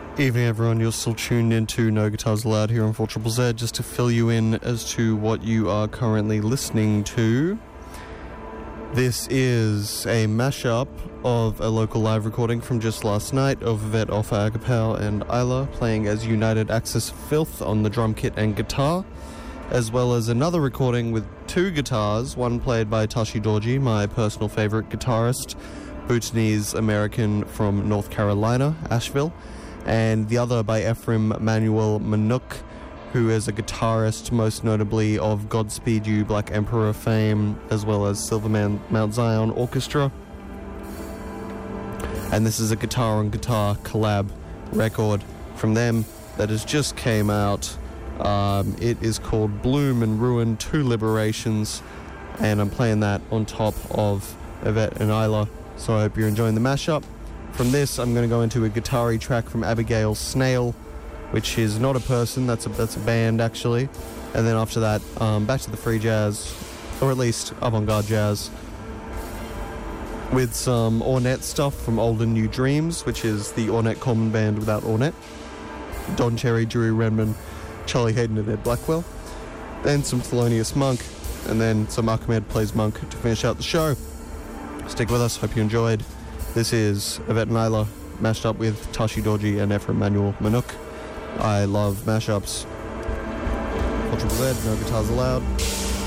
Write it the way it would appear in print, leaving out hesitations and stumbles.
Evening everyone, you're still tuned into No Guitars Allowed here on 4ZZZ. Just to fill you in as to what you are currently listening to, this is a mashup of a local live recording from just last night of Yvette Offa Agapau and Isla playing as United Axis Filth on the drum kit and guitar, as well as another recording with two guitars, one played by Tashi Dorji, my personal favourite guitarist, Bhutanese American from North Carolina, Asheville, and the other by Ephraim Manuel Manouk, who is a guitarist most notably of Godspeed You! Black Emperor fame, as well as Silverman Mount Zion Orchestra. And this is a guitar-on-guitar collab record from them that has just came out. It is called Bloom and Ruin, Two Liberations, and I'm playing that on top of Yvette and Isla, so I hope you're enjoying the mashup. From this, I'm going to go into a guitar-y track from Abigail Snail, which is not a person, that's a band actually. And then after that, back to the free jazz, or at least avant-garde jazz, with some Ornette stuff from Old and New Dreams, which is the Ornette Coleman band without Ornette. Don Cherry, Drew Redman, Charlie Hayden and Ed Blackwell. Then some Thelonious Monk, and then some Ahmed Plays Monk to finish out the show. Stick with us, hope you enjoyed. This is Yvette and Isla mashed up with Tashi Dorji and Ephraim Manuel Manouk. I love mashups. 4ZZZ, No Guitars Allowed.